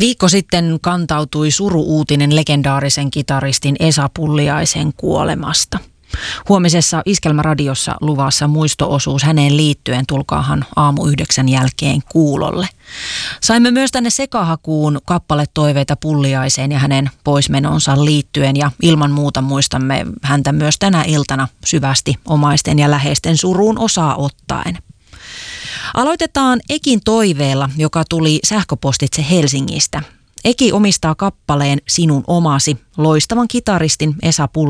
Viikko sitten kantautui suru-uutinen legendaarisen kitaristin Esa Pulliaisen kuolemasta. Huomisessa Iskelmäradiossa luvassa muisto-osuus häneen liittyen, tulkaahan 8:00 jälkeen kuulolle. Saimme myös tänne sekahakuun kappaletoiveita Pulliaiseen ja hänen poismenonsa liittyen ja ilman muuta muistamme häntä myös tänä iltana syvästi omaisten ja läheisten suruun osaa ottaen. Aloitetaan Ekin toiveella, joka tuli sähköpostitse Helsingistä. Eki omistaa kappaleen Sinun omasi loistavan kitaristin Esa Pulliaisen